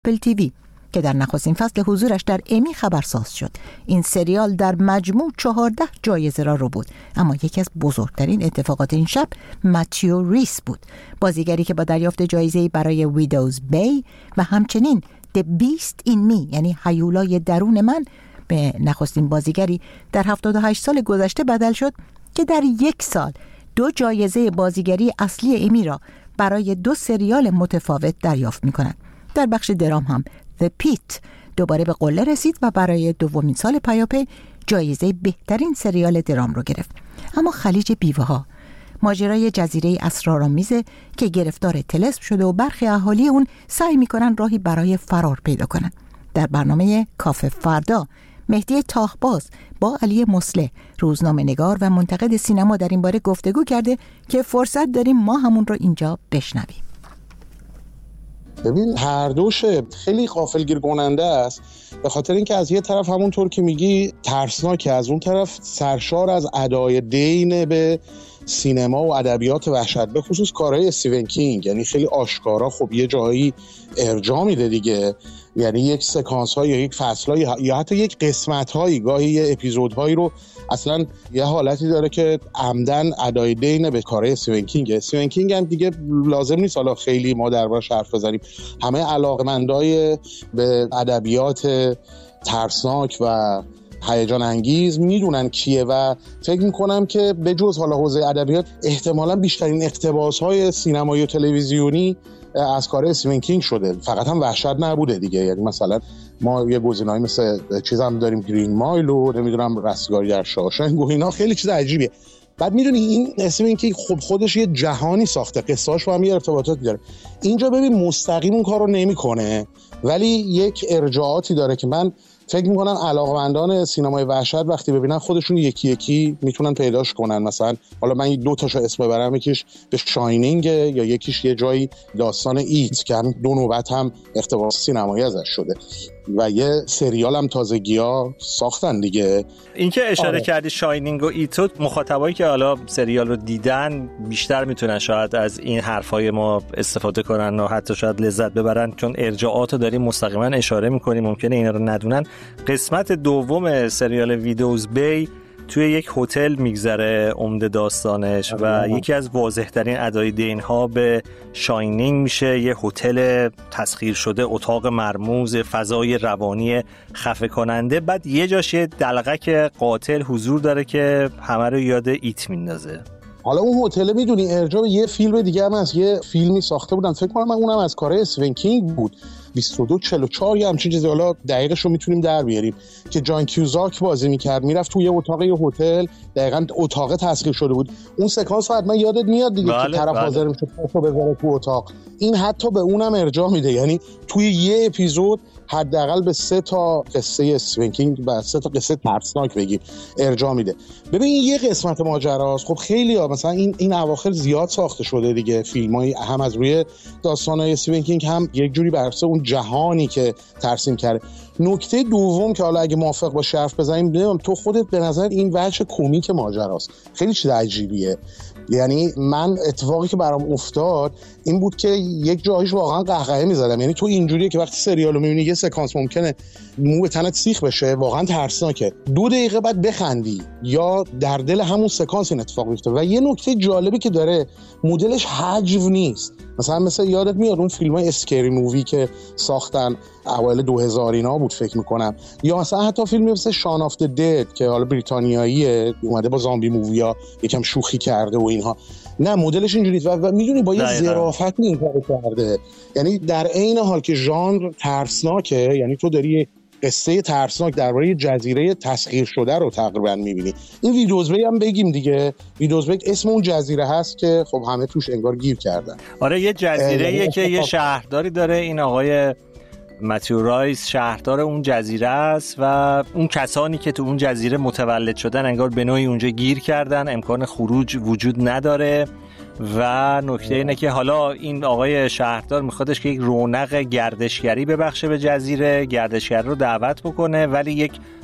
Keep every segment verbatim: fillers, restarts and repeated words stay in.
اپل تیوی که در نخستین فصل حضورش در امی خبرساز شد. این سریال در مجموع چهارده جایزه را رو بود، اما یکی از بزرگترین اتفاقات این شب متیو ریس بود، بازیگری که با دریافت جایزه‌ای برای ویدوز بی و همچنین The Beast in Me یعنی هیولای درون من به نخستین بازیگری در هفتاد و هشت سال گذشته بدل شد که در یک سال دو جایزه بازیگری اصلی امی را برای دو سریال متفاوت دریافت می‌کند. در بخش درام هم The Pitt دوباره به قله رسید و برای دومین سال پیاپی جایزه بهترین سریال درام رو گرفت. اما خلیج بیوه‌ها ماجرای جزیره اسرارآمیزه که گرفتار طلسم شده و برخی اهالی اون سعی می‌کنن راهی برای فرار پیدا کنن. در برنامه کافه فردا مهدی تاخباز با علی مصلح روزنامه‌نگار و منتقد سینما در این باره گفتگو کرده که فرصت داریم ما همون رو اینجا بشنویم. ببین هر دوش خیلی غافلگیر کننده است، به خاطر اینکه از یه طرف همونطور که میگی ترسناکه، از اون طرف سرشار از ادای دین به سینما و ادبیات وحشت، به خصوص کارهای استیون کینگ. یعنی خیلی آشکارا خب یه جایی ارجاع میده دیگه، یعنی یک سکانس های یا یک فصل های یا حتی یک قسمت هایی، گاهی یه اپیزود هایی رو اصلا یه حالتی داره که عمدن ادای دین به کارهای استیون کینگ. استیون کینگ هم دیگه لازم نیست حالا خیلی ما دربارش حرف بزنیم، همه علاقمندای به ادبیات ترسناک و هیجان انگیز میدونن کیه و فکر میکنم که به جز حالا حوزه ادبیات احتمالاً بیشترین اقتباس‌های سینمایی و تلویزیونی از کار استیون کینگ شده. فقط هم وحشت نبوده دیگه، یعنی مثلا ما یه گزینه‌ای مثل چیزام داریم، گرین مایل و نمیدونم رستگاری در شاوشنگ و اینا، خیلی چیز عجیبیه. بعد میدونی این استیون کینگ خب خودش یه جهانی ساخته، قصه‌اش با هم یه ارتباطاتی داره. اینجا ببین مستقیم اون کارو نمیکنه، ولی یک ارجاعاتی داره که من فکر میکنم علاقمندان سینمای وحشت وقتی ببینن خودشون یکی یکی میتونن پیداش کنن. مثلا حالا من دو تاشو اسم ببرم، یکیش به شاینینگ یا یکیش یه جایی داستان ایت که هم دو نوبت هم اقتباس سینمایی ازش شده و یه سریال هم تازگی‌ها ساختن دیگه. این که اشاره آره. کردی شاینینگ و ایتو، مخاطبایی که حالا سریال رو دیدن بیشتر میتونن شاید از این حرفای ما استفاده کنن و حتی شاید لذت ببرن، چون ارجاعات رو داریم مستقیما اشاره میکنیم، ممکنه اینا رو ندونن. قسمت دوم سریال ویدوز بی توی یک هتل میگذره عمده داستانش و یکی از واضح‌ترین ادای دین‌ها به شاینینگ میشه. یه هتل تسخیر شده، اتاق مرموز، فضای روانی خفه کننده، بعد یه جاش یه دلغک قاتل حضور داره که همه رو یاد ایت میندازه. حالا اون هتل میدونی ارجاع به یه فیلم دیگه هم از یه فیلمی ساخته بودن، فکر کنم اونم از کارهای استیون کینگ بود، بیست و دو چهل و چهار یا همچین چیزی، حالا دقیقش رو میتونیم در بیاریم، که جان کیوزاک بازی میکرد، میرفت توی یه اتاق یه هتل، دقیقاً اتاق تسخیر شده بود. اون سکانس حتما یادت میاد دیگه، بله، که طرف بله. حاضر میشه پاشو بذاره تو اتاق. این حتی به اونم ارجاع میده، یعنی توی یه اپیزود حداقل به سه تا قصه استیون کینگ و سه تا قصه ترسناک بگیم ارجاع میده. ببین این یه قسمت ماجراست. خب خیلی ها مثلا این این اواخر زیاد ساخته شده دیگه، فیلمای هم از روی داستانای استیون کینگ هم یک جوری بر اساس اون جهانی که ترسیم کرده. نکته دوم که حالا اگه موافق باشی حرف بزنیم، نمیدونم تو خودت به نظر این وجه کمیک ماجراست خیلی چیز عجیبیه. یعنی من اتفاقی که برام افتاد این بود که یک جایش واقعا قهقهه می‌زدم. یعنی تو اینجوریه که وقتی سریالو می‌بینی یه سکانس ممکنه مو به تنت سیخ بشه، واقعا ترسناکه، دو دقیقه بعد بخندی یا در دل همون سکانس این اتفاق میفته. و یه نکته جالبی که داره، مدلش حجو نیست. مثلا مثلا یادت میاد اون فیلم‌های اسکری مووی که ساختن اوایل دو هزار اینا بود فکر می‌کنم، یا مثلا حتی فیلمی مثل شان آف د دد که حالا بریتانیاییه، اومده با زامبی مووی‌ها یکم شوخی کرده و اینها. نه مدلش اینجوریه و, و میدونی با یه ظرافت این کارو کرده، یعنی در عین حال که ژانر ترسناکه، یعنی تو داری قصه ترسناک درباره جزیره تسخیر شده رو تقریبا می‌بینی. این ویدوز بی هم بگیم دیگه، ویدوز بی اسم اون جزیره هست که خب همه توش انگار گیر کردن. آره یه جزیره‌ایه که یه شهرداری داره، این آقای متیو رایس شهردار اون جزیره است و اون کسانی که تو اون جزیره متولد شدن انگار به نوعی اونجا گیر کردن، امکان خروج وجود نداره. و نکته اینه که حالا این آقای شهردار میخوادش که یک رونق گردشگری ببخشه به جزیره، گردشگر رو دعوت بکنه، ولی یک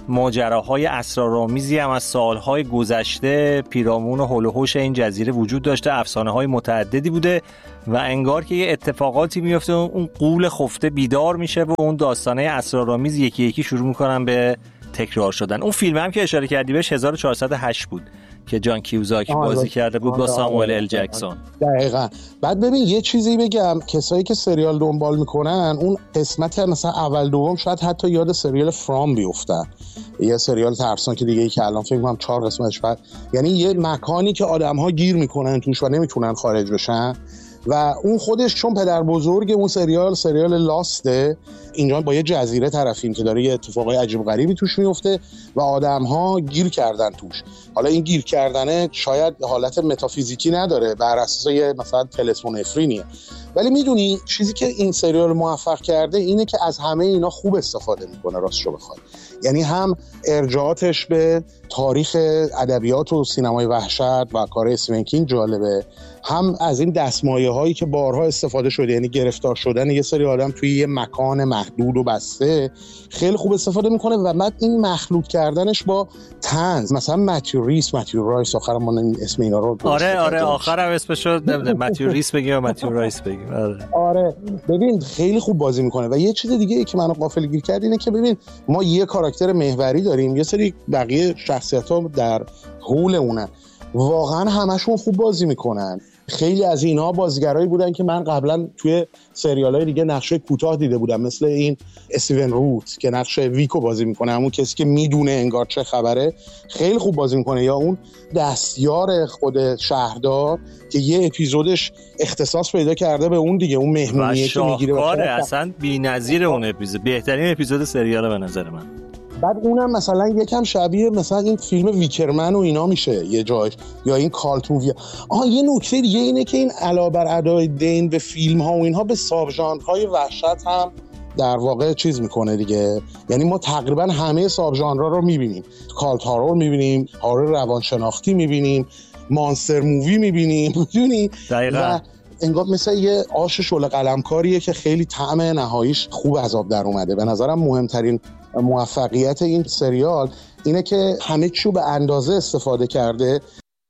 ماجراهای اسرارآمیزی هم از سالهای گذشته پیرامون و هول و هوش این جزیره وجود داشته، افسانه‌های متعددی بوده و انگار که یه اتفاقاتی میفته، اون غول خفته بیدار میشه و اون داستانه اسرارآمیز یکی یکی شروع میکنن به تکرار شدن. اون فیلم هم که اشاره کردی بهش هزار و چهارصد و هشت بود که جان کیوزاک بازی کرده بود با ساموئل ال جکسون. دقیقاً. بعد ببین یه چیزی بگم، کسایی که سریال دنبال میکنن اون قسمت مثلا اول دوم شاید حتی یاد سریال فرام بیفتن، یه سریال ترسناک دیگه ای که الان فکر کنم چهار قسمتش بعد، یعنی یه مکانی که آدم‌ها گیر میکنن توش و نمیتونن خارج بشن و اون خودش چون پدر بزرگ اون سریال سریال لاسته، اینجا با یه جزیره طرفیم که داره یه اتفاقای عجیب غریبی توش میفته و آدم‌ها گیر کردن توش. حالا این گیر کردنه شاید حالت متافیزیکی نداره، بر اساس یه مثلا تلسمون افرینیه، ولی میدونی چیزی که این سریال موفق کرده اینه که از همه اینا خوب استفاده میکنه راستشو بخوای. یعنی هم ارجاعاتش به تاریخ ادبیات و سینمای وحشت و کار استیون کینگ جالبه، هم از این دستمایه هایی که بارها استفاده شده، یعنی گرفتار شدن یه سری آدم توی یه مکان محدود و بسته خیلی خوب استفاده میکنه و بعد این مخلوط کردنش با طنز، مثلا متیو ریس، متیو رایس، آخرام ما اسم اینا رو آره آره آخرم اسمش شد نمیده متیو ریس بگیم یا متیو رایس بگیم. آره آره ببین خیلی خوب بازی میکنه. و یه چیز دیگه ای که منو غافلگیر کرد اینه که ببین ما یه کاراکتر محوری داریم، یه سری بقیه شخصیت‌ها در حول اونن، واقعا همشون خوب بازی میکنن. خیلی از اینها بازیگرایی بودن که من قبلا توی سریال‌های دیگه نقشه کوتاه دیده بودم، مثل این استیون روت که نقشه ویکو بازی میکنه، همون کسی که میدونه انگار چه خبره، خیلی خوب بازی میکنه. یا اون دستیار خود شهردار که یه اپیزودش اختصاص پیدا کرده به اون دیگه، اون مهمونیه که میگیره و شاهکاره، اصلا بی‌نظیر اون اپیزود، بهترین اپیزود سریال به نظر من. بعد اونم مثلا یکم شبیه مثلا این فیلم ویکرمن و اینا میشه یه جایش، یا این کالت مووی. آها یه نکته دیگه اینه که این علاوه بر ادای دین به فیلم ها و اینها به ساب ژانرهای وحشت هم در واقع چیز میکنه دیگه. یعنی ما تقریبا همه ساب ژانرها رو میبینیم، کالت هارور میبینیم، هارور روانشناختی میبینیم، مانستر مووی میبینیم، میدونی؟ دقیقاً. انگار مثل یه آش شعله قلمکاریه که خیلی طعم نهاییش خوب از آب در اومده. به نظرم مهمترین موفقیت این سریال اینه که همه چیو به اندازه استفاده کرده.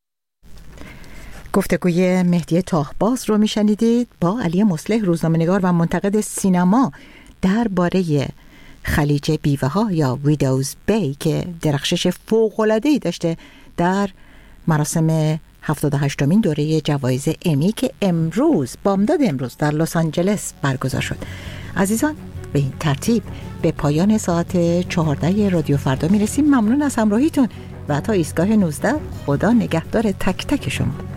گفتگوی مهدی تاهباز رو میشنیدید با علی مصلح، روزنامه‌نگار و منتقد سینما، درباره خلیج بیوه ها یا ویدوز بی که درخشش فوق‌العاده‌ای داشته در مراسم هفتاد و هشتمین دوره جوایز امی که امروز بامداد امروز در لس آنجلس برگزار شد. عزیزان به این ترتیب به پایان ساعت چهارده رادیو فردا میرسیم. ممنون از همراهیتون و تا ایستگاه نوزده خدا نگهدار تک تک شما.